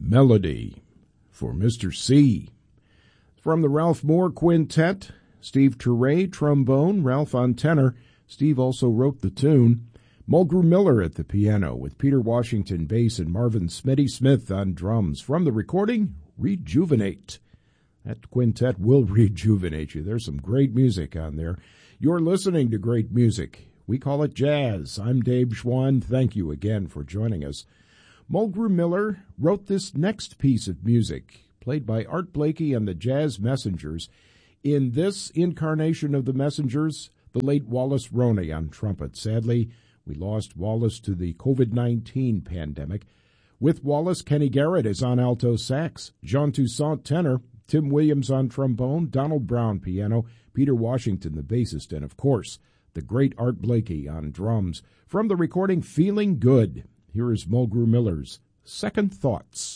Melody for Mr. C. From the Ralph Moore Quintet, Steve Turre, trombone, Ralph on tenor. Steve also wrote the tune. Mulgrew Miller at the piano with Peter Washington bass and Marvin Smitty Smith on drums. From the recording, Rejuvenate. That quintet will rejuvenate you. There's some great music on there. You're listening to great music. We call it jazz. I'm Dave Schwann. Thank you again for joining us. Mulgrew Miller wrote this next piece of music, played by Art Blakey and the Jazz Messengers. In this incarnation of the Messengers, the late Wallace Roney on trumpet. Sadly, we lost Wallace to the COVID-19 pandemic. With Wallace, Kenny Garrett is on alto sax, Jean Toussaint tenor, Tim Williams on trombone, Donald Brown piano, Peter Washington the bassist, and of course, the great Art Blakey on drums. From the recording Feeling Good, here is Mulgrew Miller's Second Thoughts.